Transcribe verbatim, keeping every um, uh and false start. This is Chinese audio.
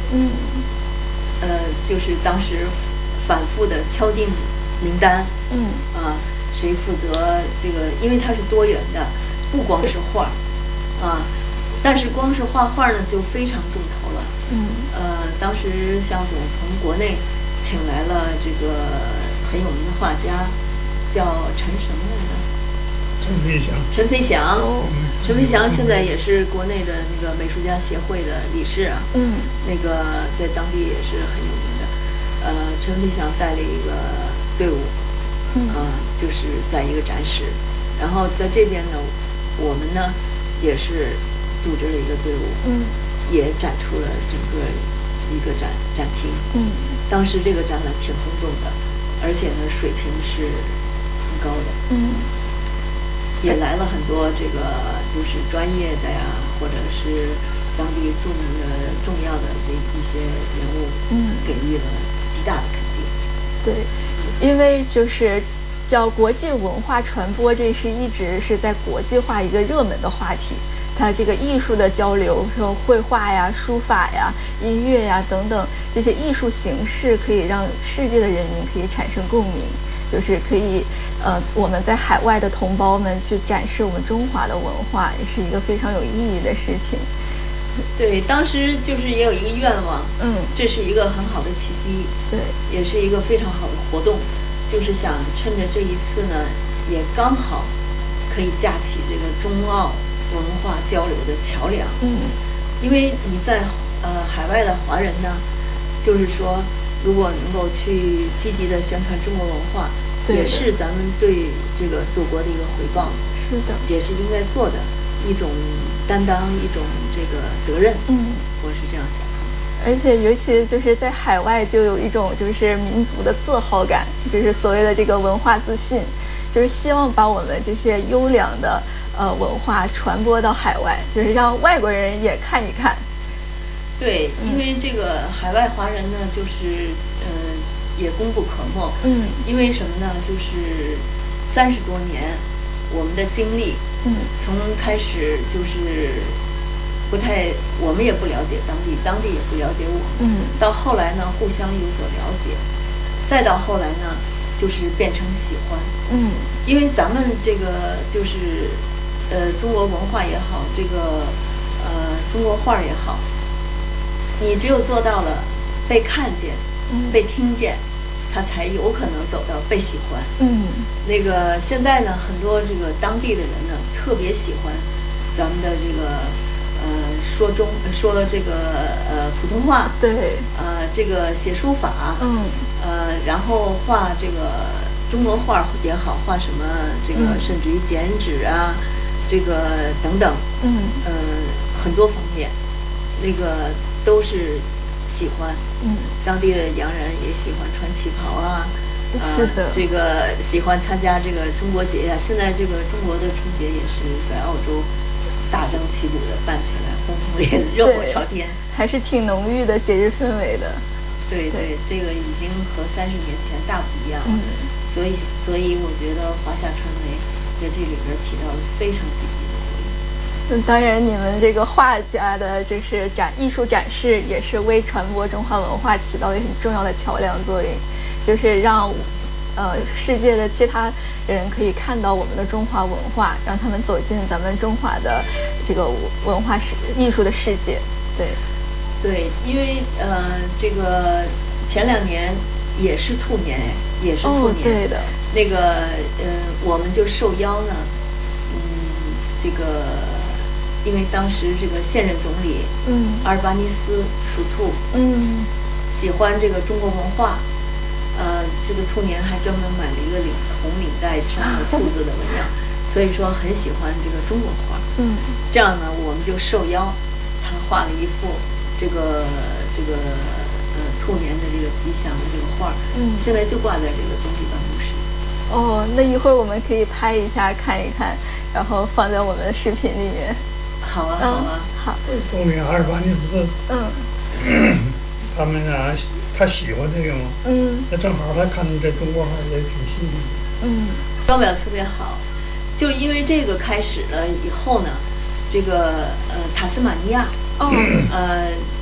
嗯， 呃，就是当时反复的敲定名单， 嗯啊，谁负责这个？因为它是多元的，不光是画，啊，但是光是画画呢就非常重头了。 嗯， 呃，当时向总从国内请来了这个很有名的画家，叫陈什么来着？ 陈飞翔。 陈飞翔。 哦， 陈飞翔现在也是国内的那个美术家协会的理事啊。 嗯， 那个在当地也是很有名的。呃，陈飞翔带了一个队伍， 嗯， 呃，就是在一个展示，然后在这边呢，我们呢也是组织了一个队伍， 嗯， 也展出了整个一个展展厅。 嗯， 当时这个展览挺轰动的，而且呢水平是很高的。 嗯， 也来了很多这个就是专业的呀，或者是当地著名的重要的这一些人物， 嗯， 给予了极大的肯定。 对，因为就是叫国际文化传播，这是一直是在国际化一个热门的话题。它这个艺术的交流，说绘画呀、书法呀、音乐呀等等这些艺术形式，可以让世界的人民可以产生共鸣，就是可以呃我们在海外的同胞们去展示我们中华的文化，也是一个非常有意义的事情。 对，当时就是也有一个愿望， 嗯， 这是一个很好的契机， 对， 也是一个非常好的活动，就是想趁着这一次呢，也刚好可以架起这个中澳文化交流的桥梁。 嗯， 因为你在呃海外的华人呢，就是说，如果能够去积极的宣传中国文化，也是咱们对这个祖国的一个回报。 是的， 也是应该做的一种担当，一种这个责任。 嗯， 我是这样想。 而且尤其就是在海外，就有一种就是民族的自豪感，就是所谓的这个文化自信，就是希望把我们这些优良的呃文化传播到海外，就是让外国人也看一看。 对， 嗯、 因为这个海外华人呢，就是呃也功不可没。 嗯， 因为什么呢？就是三十多年我们的经历， 嗯， 从开始就是不太，我们也不了解当地，当地也不了解我们。 嗯， 到后来呢，互相有所了解，再到后来呢，就是变成喜欢。 嗯， 因为咱们这个就是呃中国文化也好，这个呃中国画也好，你只有做到了被看见、 嗯、 被听见，它才有可能走到被喜欢。 嗯， 那个现在呢，很多这个当地的人呢，特别喜欢咱们的这个呃说中说这个呃普通话， 对， 呃这个写书法， 嗯， 呃然后画这个中国画也好，画什么这个、 嗯、 甚至于剪纸啊，这个等等， 嗯， 呃很多方面，那个都是喜欢。 嗯， 当地的洋人也喜欢穿旗袍啊。 是的、 呃，这个喜欢参加这个中国节呀、啊。现在这个中国的春节也是在澳洲大张旗鼓的办起来，轰轰烈烈，热火朝天， 还是挺浓郁的节日氛围的。 对 对, 对，这个已经和三十年前大不一样了。 嗯， 所以所以我觉得华夏传媒在这里边起到了非常积极的作用。 嗯，当然，你们这个画家的就是展艺术展示，也是为传播中华文化起到了很重要的桥梁作用。就是让呃世界的其他人可以看到我们的中华文化，让他们走进咱们中华的这个文化世艺术的世界。对， 对，因为呃这个前两年也是兔年，也是兔年， 哦、对的。 那个呃我们就受邀呢，嗯，这个因为当时这个现任总理， 嗯， 阿尔巴尼斯属兔， 嗯， 喜欢这个中国文化。呃，这个兔年还专门买了一个领红领带，上了兔子的纹样，所以说很喜欢这个中国画。 嗯， 这样呢，我们就受邀，他画了一幅这个这个呃兔年的这个吉祥的这个画， 嗯， 现在就挂在这个总理办公室。 哦，那一会儿我们可以拍一下看一看，然后放在我们的视频里面。 好啊，好啊， 嗯、好。 总理阿尔巴尼斯， 嗯， 他们啊。他喜欢这个吗？ 嗯， 那正好他看这中国画也挺新奇。 嗯， 装裱特别好，就因为这个开始了以后呢，这个呃塔斯马尼亚， 哦， 呃